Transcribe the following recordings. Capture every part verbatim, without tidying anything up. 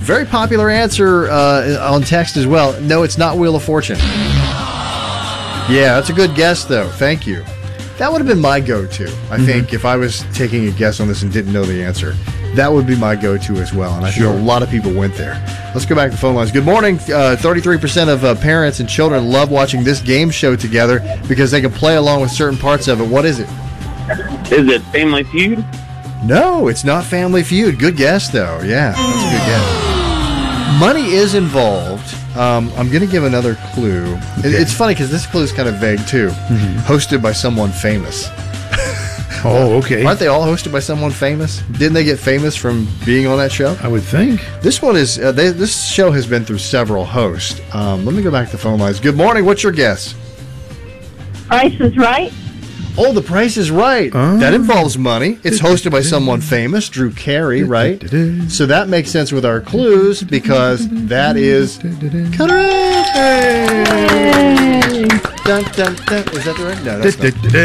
very popular answer uh, on text as well. No, it's not Wheel of Fortune. Yeah, that's a good guess, though. Thank you. That would have been my go-to, I mm-hmm. think, if I was taking a guess on this and didn't know the answer. That would be my go-to as well, and I sure. think a lot of people went there. Let's go back to the phone lines. Good morning. Uh, thirty-three percent of uh, parents and children love watching this game show together because they can play along with certain parts of it. What is it? Is it Family Feud? No, it's not Family Feud. Good guess, though. Yeah, that's a good guess. Money is involved. Um, I'm going to give another clue. Okay. It's funny because this clue is kind of vague, too. Mm-hmm. Hosted by someone famous. Oh, okay. Aren't they all hosted by someone famous? Didn't they get famous from being on that show? I would think. This one is, uh, they, this show has been through several hosts. Um, let me go back to the phone lines. Good morning. What's your guess? Price is Right. Oh, The Price is Right. Oh. That involves money. It's hosted by someone famous, Drew Carey, right? So that makes sense with our clues because that is correct. Hey. Dun, dun, dun. Is that the right? No, that's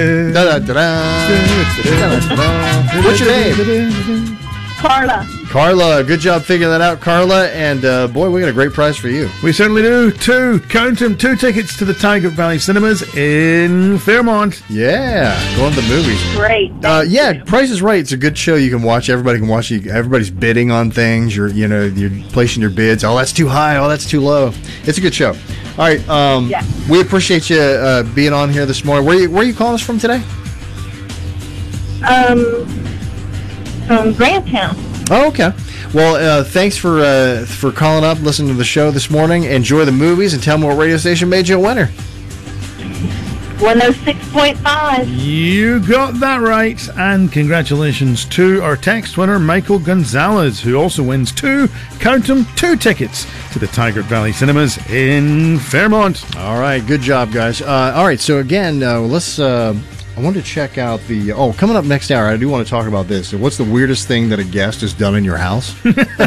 not. What's your name? Carla. Carla, good job figuring that out, Carla. And, uh, boy, we got a great prize for you. We certainly do. Two, count them, two tickets to the Tiger Valley Cinemas in Fairmont. Yeah, going to the movies. Great. Uh, yeah, Price is Right. It's a good show you can watch. Everybody can watch it. Everybody's bidding on things. You're, you know, you're placing your bids. Oh, that's too high. Oh, that's too low. It's a good show. All right. Um, yeah. We appreciate you uh, being on here this morning. Where are you, where are you calling us from today? Um, from Granttown. Oh, okay. Well, uh, thanks for uh, for calling up, listening to the show this morning. Enjoy the movies, and tell me what radio station made you a winner. one oh six point five. You got that right. And congratulations to our text winner, Michael Gonzalez, who also wins two, count them, two tickets to the Tiger Valley Cinemas in Fairmont. All right. Good job, guys. Uh, all right. So, again, uh, let's... Uh, I wanted to check out the... Oh, coming up next hour, I do want to talk about this. What's the weirdest thing that a guest has done in your house?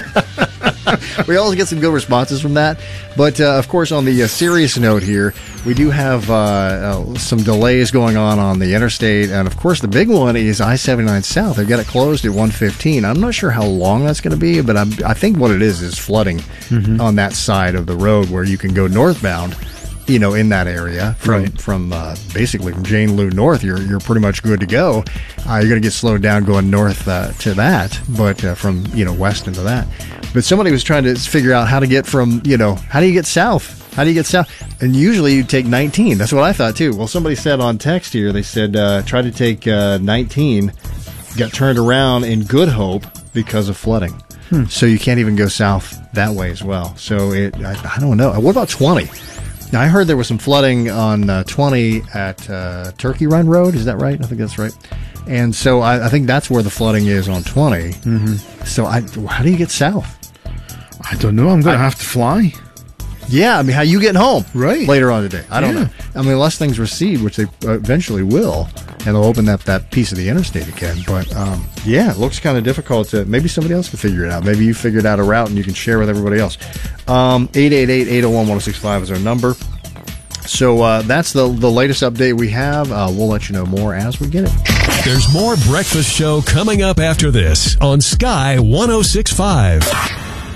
We always get some good responses from that. But, uh, of course, on the uh, serious note here, we do have uh, uh, some delays going on on the interstate. And, of course, the big one is I seventy-nine South. They've got it closed at one fifteen. I'm not sure how long that's going to be, but I'm, I think what it is is flooding mm-hmm. on that side of the road where you can go northbound. You know, in that area from right. from uh, basically from Jane Lou north, you're you're pretty much good to go. Uh, you're going to get slowed down going north uh, to that, but uh, from you know west into that. But somebody was trying to figure out how to get from you know how do you get south? How do you get south? And usually you take nineteen. That's what I thought too. Well, somebody said on text here, they said uh, try to take uh, nineteen, got turned around in Good Hope because of flooding. Hmm. So you can't even go south that way as well. So it I, I don't know. What about twenty? Now, I heard there was some flooding on uh, twenty at uh, Turkey Run Road. Is that right? I think that's right. And so I, I think that's where the flooding is on twenty. Mm-hmm. So I, how do you get south? I don't know. I'm going to have to fly. Yeah, I mean, how you getting home right later on today? I don't yeah. know. I mean, unless things recede, which they eventually will, and they'll open up that piece of the interstate again. But, um, yeah, it looks kind of difficult. To maybe somebody else can figure it out. Maybe you figured out a route and you can share with everybody else. Um, eight eight eight, eight oh one, one oh six five is our number. So uh, that's the, the latest update we have. Uh, we'll let you know more as we get it. There's more Breakfast Show coming up after this on Sky one oh six point five.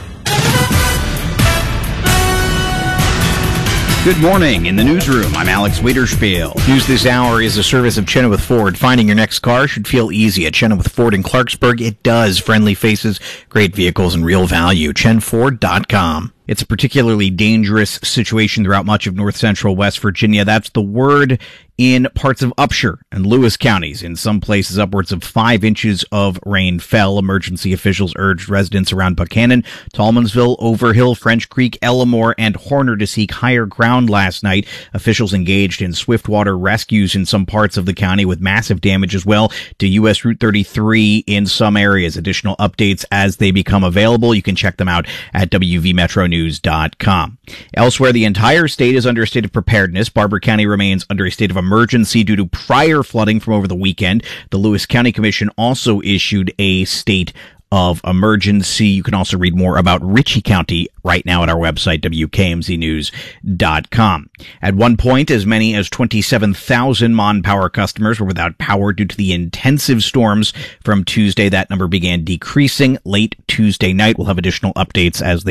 Good morning. In the newsroom, I'm Alex Wiederspiel. News this hour is a service of Chenoweth Ford. Finding your next car should feel easy at Chenoweth Ford in Clarksburg. It does. Friendly faces, great vehicles, and real value. chen ford dot com. It's a particularly dangerous situation throughout much of north central West Virginia. That's the word in parts of Upshur and Lewis counties. In some places, upwards of five inches of rain fell. Emergency officials urged residents around Buchanan, Tallmansville, Overhill, French Creek, Ellamore, and Horner to seek higher ground last night. Officials engaged in swiftwater rescues in some parts of the county with massive damage as well to U S Route thirty-three in some areas. Additional updates as they become available. You can check them out at w v metro news dot com. Elsewhere, the entire state is under a state of preparedness. Barber County remains under a state of emergency due to prior flooding from over the weekend. The Lewis County Commission also issued a state of emergency. You can also read more about Ritchie County right now at our website, w k m z news dot com. At one point, as many as twenty-seven thousand Mon Power customers were without power due to the intensive storms from Tuesday. That number began decreasing late Tuesday night. We'll have additional updates as they